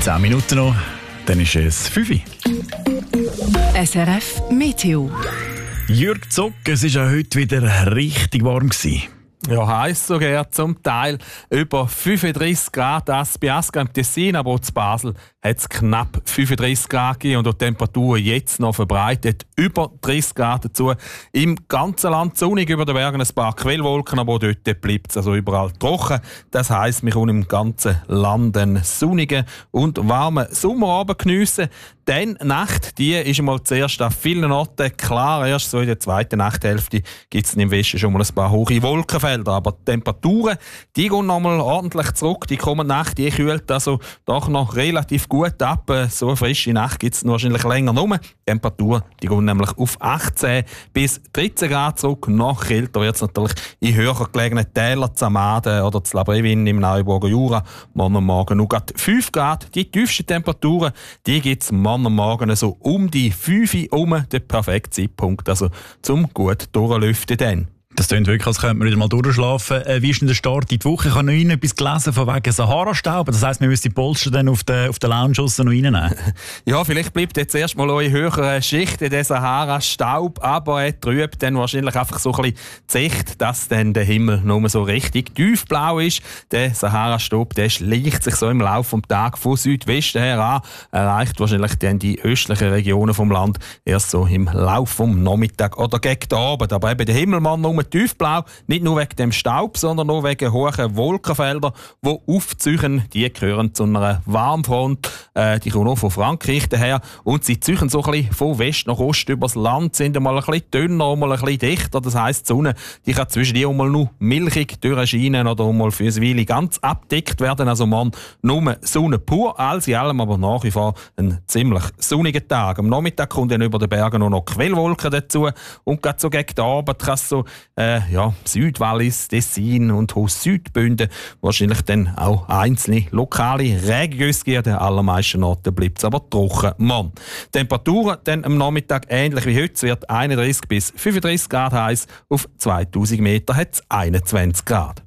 10 Minuten noch, dann ist es 5 Uhr. SRF Meteo. Jürg Zock, es war ja heute wieder richtig warm gewesen. Ja, heiß sogar zum Teil über 35 Grad. Das bei Asca im Tessin, aber auch zu Basel hat es knapp 35 Grad gegeben und die Temperatur jetzt noch verbreitet. Über 30 Grad dazu. Im ganzen Land sonnig, über den Bergen ein paar Quellwolken, aber auch dort bleibt es also überall trocken. Das heisst, wir können im ganzen Land einen sonnigen und warmen Sommerabend geniessen. Die Nacht, die ist einmal zuerst an vielen Orten klar. Erst so in der zweiten Nachthälfte gibt es im Westen schon mal ein paar hohe Wolkenfelder. Aber die Temperaturen, die gehen noch mal ordentlich zurück. Die kommende Nacht, die kühlt also doch noch relativ gut ab. So eine frische Nacht gibt es wahrscheinlich länger rum. Die Temperaturen, die gehen nämlich auf 18 bis 13 Grad zurück. Noch kälter wird es natürlich in höher gelegenen Tälern, Zamaden oder Labrevin im Neuburger Jura. Morgen noch gerade 5 Grad. Die tiefsten Temperaturen, die gibt es am Morgen so um die 5 Uhr, der perfekte Zeitpunkt, also zum gut durchlüften dann. Das klingt wirklich, als könnte man wieder mal durchschlafen. Wie ist denn der Start in die Woche? Ich habe noch etwas gelesen von wegen Sahara-Staub. Das heisst, wir müssen die Polster dann auf der Lounge noch reinnehmen. Ja, vielleicht bleibt jetzt erst mal in höheren Schichten der Sahara-Staub, aber er trübt dann wahrscheinlich einfach so ein bisschen die Sicht, dass dann der Himmel nur so richtig tiefblau ist. Der Sahara-Staub, der schleicht sich so im Laufe des Tages von Südwesten her an, erreicht wahrscheinlich dann die östlichen Regionen vom Land erst so im Laufe des Nachmittags oder gegen den Abend. Aber eben der Himmelmann nur tiefblau, nicht nur wegen dem Staub, sondern auch wegen hohen Wolkenfeldern, die aufziehen. Die gehören zu einer Warmfront, die kommen auch von Frankreich daher und sie ziehen so ein bisschen von West nach Ost übers Land, sind einmal ein bisschen dünner, mal ein bisschen dichter. Das heisst, die Sonne die kann zwischen die mal nur milchig durchscheinen oder mal für eine Weile ganz abdeckt werden. Also man nur Sonne pur, alles in allem aber nach wie vor ein ziemlich sonniger Tag. Am Nachmittag kommt dann über den Bergen noch Quellwolken dazu und gerade so gegen den Abend kann es so Südwallis, Tessin und Südbünden wahrscheinlich dann auch einzelne lokale Regengüsse geben. An den allermeisten Orten bleibt es aber trocken. Mann. Temperaturen dann am Nachmittag ähnlich wie heute. Es wird 31 bis 35 Grad heiß. Auf 2000 Meter hat es 21 Grad.